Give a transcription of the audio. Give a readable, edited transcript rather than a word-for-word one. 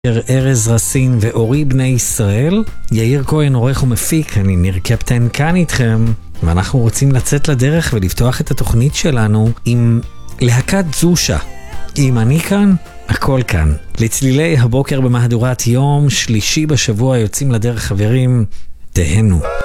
ארז רסין ואורי בני ישראל. יאיר כהן עורך ומפיק, אני ניר קפטן כאן איתכם, ואנחנו רוצים לצאת לדרך ולפתוח את התוכנית שלנו עם להקת זושה. אם אני כאן, הכל כאן. לצלילי הבוקר במהדורת יום שלישי בשבוע יוצאים לדרך, חברים, תהנו.